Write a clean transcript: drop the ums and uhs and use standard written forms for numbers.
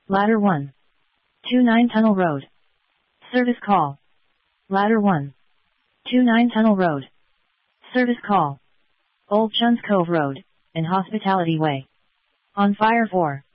Ladder 1. 29 Tunnel Road. Service call. Ladder 1. 29 Tunnel Road. Service call. Old Chuns Cove Road, and Hospitality Way. On fire for.